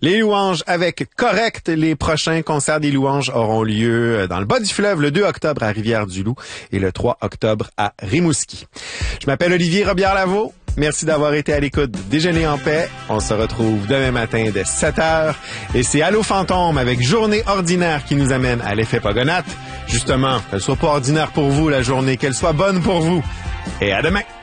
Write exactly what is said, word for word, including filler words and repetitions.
Les louanges avec Correct. Les prochains concerts des louanges auront lieu dans le bas du fleuve le deux octobre à Rivière-du-Loup et le trois octobre à Rimouski. Je m'appelle Olivier Robillard-Lavaux. Merci d'avoir été à l'écoute de Déjeuner en paix. On se retrouve demain matin dès sept heures. Et c'est Allô Fantôme avec Journée ordinaire qui nous amène à l'effet Pogonate. Justement, qu'elle soit pas ordinaire pour vous la journée, qu'elle soit bonne pour vous. Et à demain!